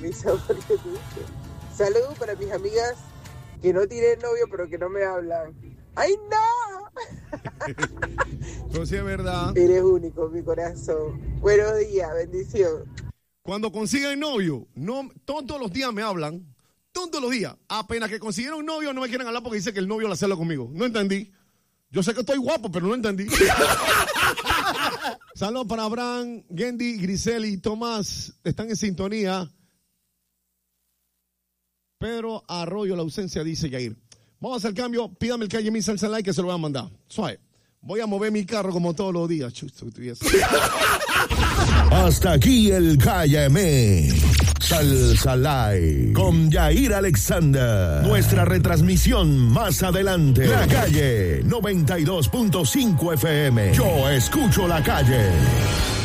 risa porque dice, saludos para mis amigas que no tienen novio pero que no me hablan. ¡Ay, no! Pero sí es verdad. Eres único, mi corazón. Buenos días, bendición. Cuando consiguen novio, no, todos los días me hablan. Todos los días. Apenas que consiguieron novio, no me quieren hablar porque dice que el novio lo hace conmigo. No entendí. Yo sé que estoy guapo, pero no entendí. Saludos para Abraham, Gendy, Griseli y Tomás. Están en sintonía. Pedro Arroyo, la ausencia, dice Yair. Vamos a hacer el cambio. Pídame el Calle Mi Salsa Like que se lo voy a mandar. Suave. Voy a mover mi carro como todos los días. Hasta aquí el Cállame Salsa Live con Yair Alexander. Nuestra retransmisión más adelante. La Calle 92.5 FM. Yo escucho la calle.